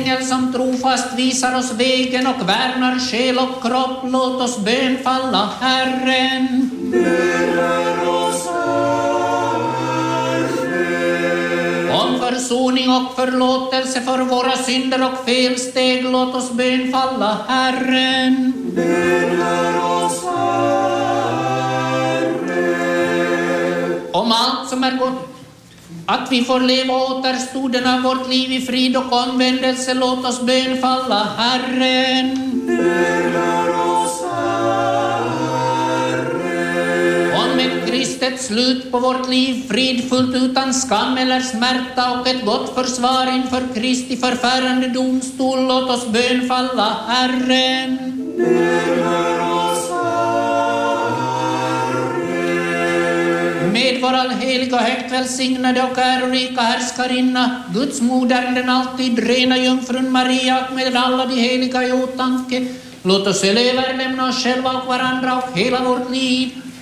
ängel som trofast visar oss vägen och värnar själ och kropp, låt oss bönfalla Herren. Beder oss, Herre. Om försoning och förlåtelse för våra synder och felsteg, låt oss bönfalla Herren. Beder oss, Herre. Om allt som är gott, att vi får leva återstoden av vårt liv i frid och omvändelse, låt oss bönfalla Herren. Beder oss, Herre. Om ett kristet slut på vårt liv, fridfullt utan skam eller smärta och ett gott försvar inför Kristi förfärande domstol, låt oss bönfalla Herren. Beder oss, Med vår allheliga högt välsignade och ärorika härskarinna, Guds moder, den alltid rena jungfrun Maria, och med alla de heliga i åtanke, låt oss överlämna oss själva och varandra och hela vårt liv